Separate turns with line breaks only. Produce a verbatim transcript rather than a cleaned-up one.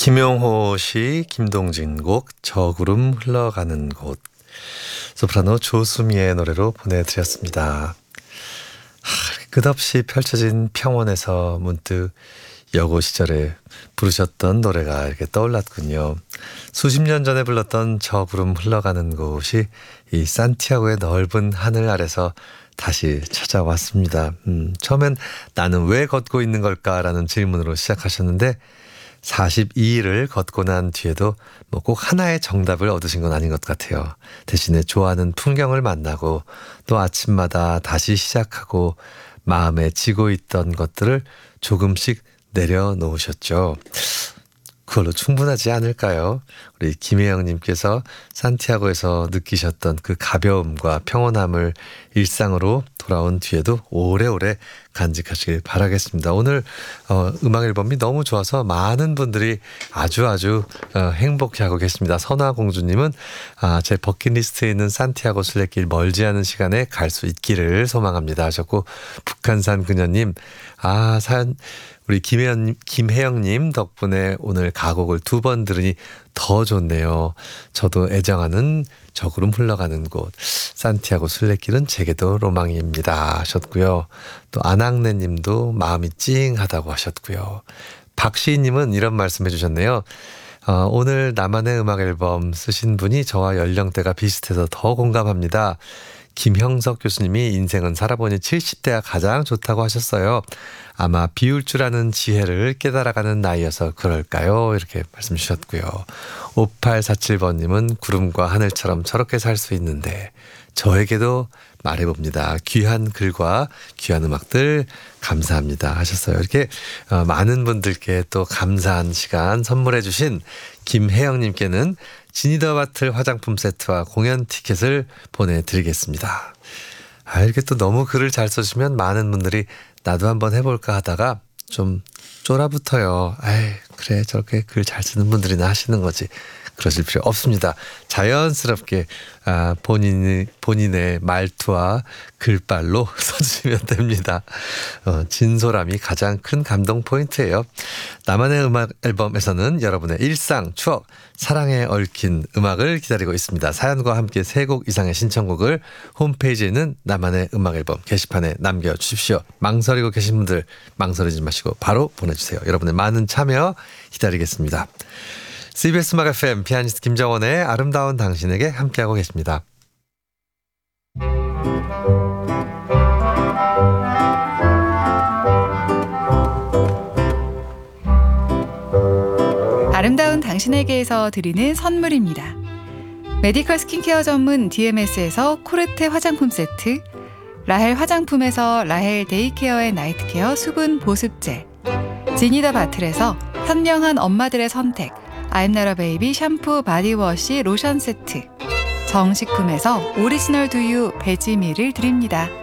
김용호 시, 김동진 곡 저구름 흘러가는 곳, 소프라노 조수미의 노래로 보내드렸습니다. 하, 끝없이 펼쳐진 평원에서 문득 여고 시절에 부르셨던 노래가 이렇게 떠올랐군요. 수십 년 전에 불렀던 저구름 흘러가는 곳이 이 산티아고의 넓은 하늘 아래서 다시 찾아왔습니다. 음, 처음엔 나는 왜 걷고 있는 걸까라는 질문으로 시작하셨는데 사십이 일을 걷고 난 뒤에도 뭐 꼭 하나의 정답을 얻으신 건 아닌 것 같아요. 대신에 좋아하는 풍경을 만나고 또 아침마다 다시 시작하고 마음에 지고 있던 것들을 조금씩 내려놓으셨죠. 그걸로 충분하지 않을까요? 우리 김혜영님께서 산티아고에서 느끼셨던 그 가벼움과 평온함을 일상으로 돌아온 뒤에도 오래오래 간직하시길 바라겠습니다. 오늘 어, 음악 앨범이 너무 좋아서 많은 분들이 아주 아주 어, 행복해하고 계십니다. 선화공주님은 아, 제 버킷리스트에 있는 산티아고 순례길 멀지 않은 시간에 갈 수 있기를 소망합니다 하셨고, 북한산 그녀님, 아 사연 우리 김혜영, 김혜영님 덕분에 오늘 가곡을 두 번 들으니 더 좋네요. 저도 애정하는 저구름 흘러가는 곳 산티아고 순례길은 제게도 로망입니다 하셨고요. 또 안학래 님도 마음이 찡하다고 하셨고요. 박시희님은 이런 말씀 해주셨네요. 어, 오늘 나만의 음악 앨범 쓰신 분이 저와 연령대가 비슷해서 더 공감합니다. 김형석 교수님이 인생은 살아보니 칠십 대가 가장 좋다고 하셨어요. 아마 비울 줄 아는 지혜를 깨달아가는 나이여서 그럴까요? 이렇게 말씀 주셨고요. 오팔사칠 번님은 구름과 하늘처럼 저렇게 살 수 있는데 저에게도 말해봅니다. 귀한 글과 귀한 음악들 감사합니다 하셨어요. 이렇게 많은 분들께 또 감사한 시간 선물해 주신 김혜영님께는 지니더바틀 화장품 세트와 공연 티켓을 보내드리겠습니다. 아, 이렇게 또 너무 글을 잘 써주시면 많은 분들이 나도 한번 해볼까 하다가 좀 쫄아붙어요. 아이, 그래 저렇게 글 잘 쓰는 분들이나 하시는 거지. 그러실 필요 없습니다. 자연스럽게 아, 본인이, 본인의 말투와 글발로 써주시면 됩니다. 어, 진솔함이 가장 큰 감동 포인트예요. 나만의 음악 앨범에서는 여러분의 일상, 추억, 사랑에 얽힌 음악을 기다리고 있습니다. 사연과 함께 세 곡 이상의 신청곡을 홈페이지에 있는 나만의 음악 앨범 게시판에 남겨주십시오. 망설이고 계신 분들 망설이지 마시고 바로 보내주세요. 여러분의 많은 참여 기다리겠습니다. 씨비에스 음악 에프엠 피아니스트 김정원의 아름다운 당신에게 함께하고 계십니다.
아름다운 당신에게에서 드리는 선물입니다. 메디컬 스킨케어 전문 디엠에스에서 코르테 화장품 세트, 라헬 화장품에서 라헬 데이케어 앤 나이트케어 수분 보습제, 지니더 바틀에서 현명한 엄마들의 선택 아임나라 베이비 샴푸 바디워시 로션 세트, 정식품에서 오리지널 두유 베지밀을 드립니다.